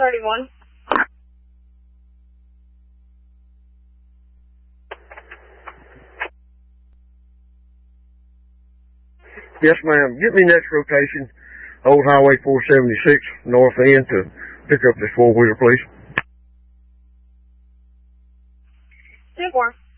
31. Yes, ma'am. Get me next rotation, Old Highway 476, north end, to pick up this four-wheeler, please. 10-4.